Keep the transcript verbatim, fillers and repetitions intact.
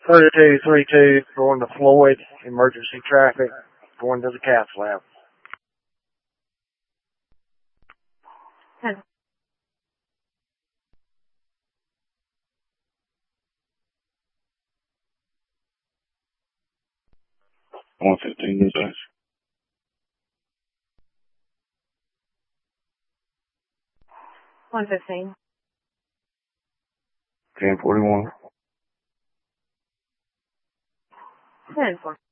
thirty-two three two going to Floyd, emergency traffic, going to the cath lab. ten. one fifteen dispatch. one fifteen. ten forty-one. ten four.